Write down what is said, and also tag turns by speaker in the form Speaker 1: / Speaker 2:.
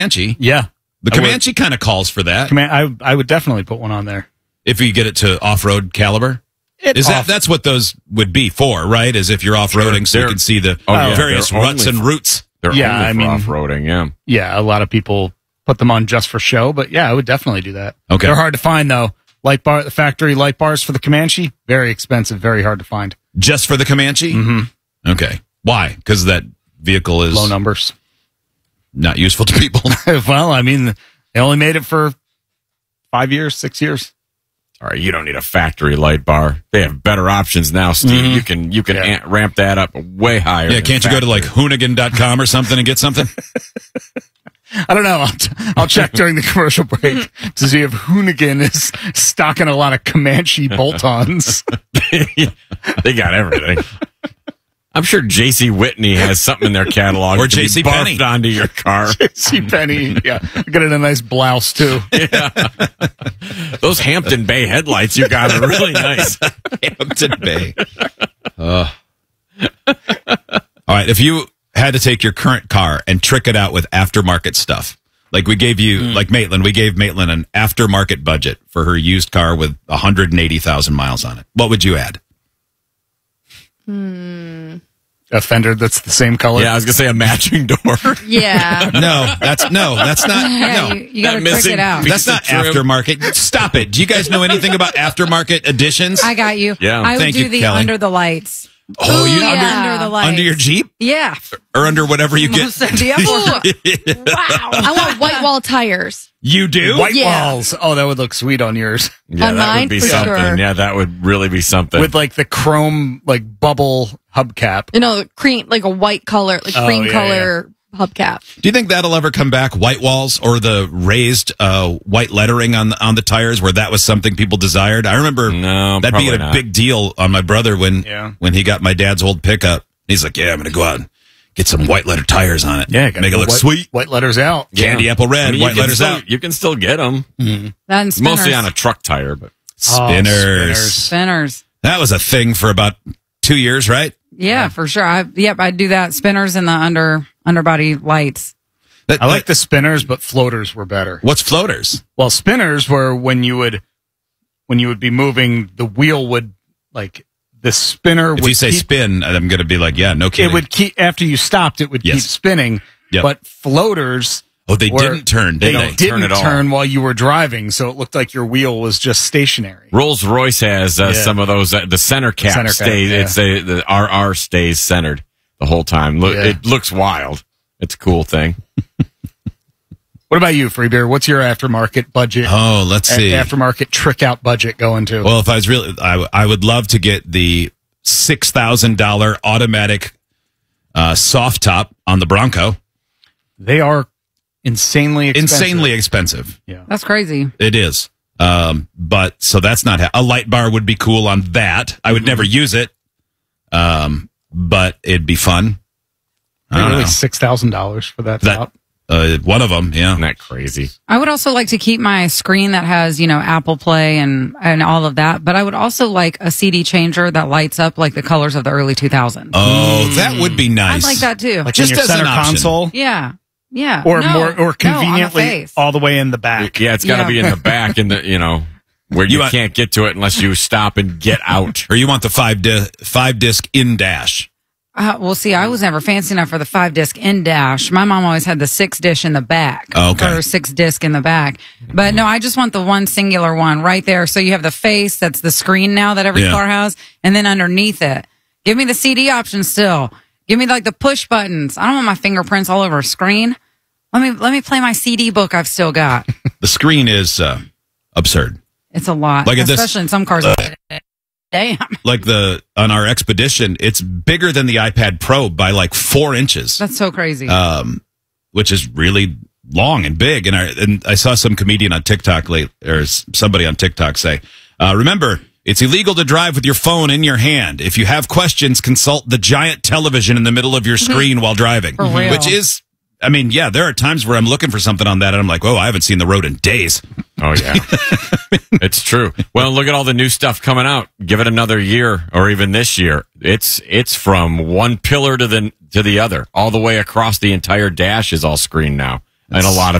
Speaker 1: Comanche.
Speaker 2: Yeah.
Speaker 1: The Comanche kind of calls for that.
Speaker 2: I would definitely put one on there.
Speaker 1: If you get it to off-road caliber. That's what those would be for, right? Is if you're off-roading so you can see the various ruts and roots.
Speaker 3: They're only for off-roading, yeah.
Speaker 2: Yeah, a lot of people put them on just for show, but yeah, I would definitely do that.
Speaker 1: Okay.
Speaker 2: They're hard to find, though. The factory light bars for the Comanche, very expensive, very hard to find.
Speaker 1: Just for the Comanche?
Speaker 2: Mm-hmm.
Speaker 1: Okay. Why? Because that vehicle is...
Speaker 2: low numbers.
Speaker 1: Not useful to people.
Speaker 2: Well, I mean, they only made it for 5 years, 6 years.
Speaker 3: All right, you don't need a factory light bar. They have better options now, Steve.
Speaker 1: Mm-hmm.
Speaker 3: You can ramp that up way higher.
Speaker 1: Yeah, can't you go to like Hoonigan.com or something and get something?
Speaker 2: I don't know. I'll check during the commercial break to see if Hoonigan is stocking a lot of Comanche bolt-ons.
Speaker 3: They got everything. I'm sure J.C. Whitney has something in their catalog.
Speaker 1: Or J.C. Penney.
Speaker 3: Onto your car.
Speaker 2: J.C. Penney, yeah. Got it in a nice blouse, too.
Speaker 3: Yeah. Those Hampton Bay headlights you got are really nice.
Speaker 1: Hampton Bay. All right, if you had to take your current car and trick it out with aftermarket stuff, like we gave you, like Maitland, we gave Maitland an aftermarket budget for her used car with 180,000 miles on it. What would you add?
Speaker 2: A fender that's the same color.
Speaker 3: Yeah, I was gonna say a matching door.
Speaker 4: Yeah.
Speaker 1: No, that's not.
Speaker 4: Yeah,
Speaker 1: No,
Speaker 4: you got to trick it out.
Speaker 1: that's not aftermarket. Stop it. Do you guys know anything about aftermarket additions?
Speaker 4: I got you.
Speaker 3: Yeah.
Speaker 4: I would
Speaker 1: Thank
Speaker 4: do
Speaker 1: you,
Speaker 4: the
Speaker 1: Kelly.
Speaker 4: under the lights.
Speaker 1: Oh, you
Speaker 4: Under the lights.
Speaker 1: under your Jeep
Speaker 4: Yeah.
Speaker 1: or under whatever you get.
Speaker 4: Wow.
Speaker 5: I want white wall tires.
Speaker 1: You do?
Speaker 2: White
Speaker 5: Yeah.
Speaker 2: walls. Oh, that would look sweet on yours.
Speaker 3: Yeah,
Speaker 5: On
Speaker 3: that
Speaker 5: mine,
Speaker 3: would be
Speaker 5: for
Speaker 3: something.
Speaker 5: sure.
Speaker 3: Yeah, that would really be something.
Speaker 2: With like the chrome, like bubble hubcap.
Speaker 5: You know, cream, like a white color, like
Speaker 2: Oh,
Speaker 5: cream
Speaker 2: yeah,
Speaker 5: color hubcap.
Speaker 1: Do you think that'll ever come back? White walls or the raised white lettering on the tires, where that was something people desired. I remember that being
Speaker 3: probably
Speaker 1: a big deal on my brother when he got my dad's old pickup. He's like, "Yeah, I'm going to go out and get some white letter tires on it.
Speaker 2: Yeah,
Speaker 1: make it look sweet.
Speaker 2: White letters out.
Speaker 1: Candy apple red.
Speaker 3: I mean,
Speaker 1: white letters out.
Speaker 3: You can still get them.
Speaker 4: That and spinners.
Speaker 3: Mostly on a truck tire, but
Speaker 1: Spinners.
Speaker 4: Spinners.
Speaker 1: That was a thing for about 2 years, right?
Speaker 4: Yeah, for sure. I'd do that. Spinners and the underbody lights.
Speaker 2: I like the spinners, but floaters were better.
Speaker 1: What's floaters?
Speaker 2: Well, spinners were when you would be moving, the wheel would like the spinner.
Speaker 1: If
Speaker 2: would
Speaker 1: you say spin, I'm going to be like, yeah, no kidding.
Speaker 2: It would keep after you stopped. It would keep spinning.
Speaker 1: Yep.
Speaker 2: But floaters.
Speaker 1: Oh, they didn't turn.
Speaker 2: They
Speaker 1: Did they?
Speaker 2: didn't
Speaker 3: turn at all.
Speaker 2: turn while you were driving, so it looked like your wheel was just stationary.
Speaker 3: Rolls Royce has some of those. The center cap stays.
Speaker 2: Yeah.
Speaker 3: It's the RR stays centered the whole time. It looks wild. It's a cool thing.
Speaker 2: What about you, Freebeer? What's your aftermarket budget?
Speaker 1: Oh, let's see.
Speaker 2: Aftermarket trick out budget going to?
Speaker 1: Well, if I was really, I would love to get the $6,000 automatic soft top on the Bronco.
Speaker 2: They are insanely
Speaker 1: expensive.
Speaker 2: Yeah,
Speaker 4: That's crazy.
Speaker 1: It is. But so that's not a light bar would be cool on that. I would never use it. But it'd be fun. I don't
Speaker 2: really
Speaker 1: know.
Speaker 2: $6,000 for that top.
Speaker 1: One of them, yeah.
Speaker 3: Isn't that crazy?
Speaker 4: I would also like to keep my screen that has, Apple Play and all of that. But I would also like a CD changer that lights up like the colors of the early 2000s.
Speaker 1: Oh, that would be nice.
Speaker 4: I'd like that too.
Speaker 2: Like
Speaker 1: Just
Speaker 2: in your
Speaker 1: as an
Speaker 2: center
Speaker 1: option.
Speaker 2: console?
Speaker 4: Yeah. Yeah.
Speaker 2: Or
Speaker 4: No.
Speaker 2: more, or
Speaker 4: No, on the
Speaker 2: conveniently
Speaker 4: face.
Speaker 2: all the way in the back.
Speaker 3: Yeah, it's got to be in the back, in the where you can't get to it unless you stop and get out.
Speaker 1: Or you want the five disc in dash.
Speaker 4: Well, see, I was never fancy enough for the 5-disc in dash. My mom always had the 6-dish in the back.
Speaker 1: Oh, okay.
Speaker 4: Or 6-disc in the back. But no, I just want the one singular one right there. So you have the face, that's the screen now that every car has, and then underneath it. Give me the CD option still. Give me like the push buttons. I don't want my fingerprints all over a screen. Let me play my CD book I've still got.
Speaker 1: The screen is absurd.
Speaker 4: It's a lot.
Speaker 1: Look at this.
Speaker 4: Especially in some cars. Damn.
Speaker 1: Like on our Expedition, it's bigger than the iPad Pro by like 4 inches.
Speaker 4: That's so crazy.
Speaker 1: Which is really long and big. And I saw some comedian on TikTok or somebody on TikTok say, remember, it's illegal to drive with your phone in your hand. If you have questions, consult the giant television in the middle of your screen while driving.
Speaker 4: For real.
Speaker 1: Which is, I mean, yeah, there are times where I'm looking for something on that and I'm like, oh, I haven't seen the road in days.
Speaker 3: Oh, yeah. It's true. Well, look at all the new stuff coming out. Give it another year or even this year. It's from one pillar to the other. All the way across the entire dash is all screen now. and a lot of